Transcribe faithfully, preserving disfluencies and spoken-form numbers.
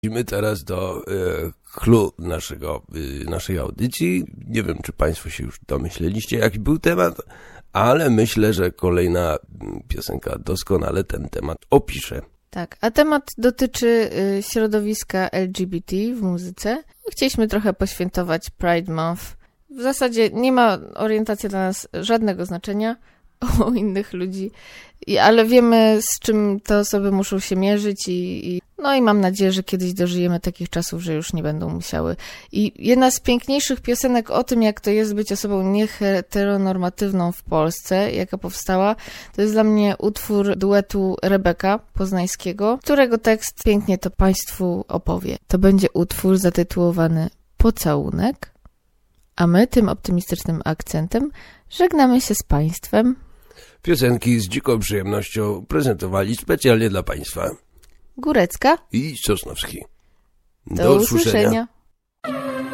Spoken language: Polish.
Przechodzimy teraz do e, clou naszego, e, naszej audycji. Nie wiem, czy Państwo się już domyśleliście, jaki był temat, ale myślę, że kolejna piosenka doskonale ten temat opisze. Tak, a temat dotyczy y, środowiska L G B T w muzyce. Chcieliśmy trochę poświętować Pride Month. W zasadzie nie ma orientacja dla nas żadnego znaczenia u innych ludzi, I, ale wiemy, z czym te osoby muszą się mierzyć i, i no i mam nadzieję, że kiedyś dożyjemy takich czasów, że już nie będą musiały. I jedna z piękniejszych piosenek o tym, jak to jest być osobą nieheteronormatywną w Polsce, jaka powstała, to jest dla mnie utwór duetu Rebeka Poznańskiego, którego tekst pięknie to Państwu opowie. To będzie utwór zatytułowany Pocałunek, a my tym optymistycznym akcentem żegnamy się z Państwem. Piosenki z dziką przyjemnością prezentowali specjalnie dla Państwa Górecka i Sosnowski. Do, Do usłyszenia. usłyszenia.